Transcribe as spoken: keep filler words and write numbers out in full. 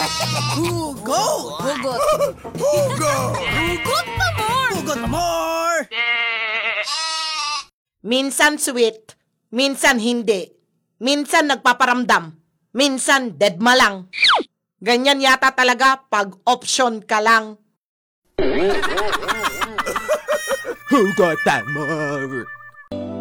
Hugot! Hugot. Hugot! Hugot pa more! Hugot pa more! Minsan sweet, minsan hindi. Minsan nagpaparamdam, minsan deadma lang. Ganyan yata talaga pag option ka lang. Hugot pa more!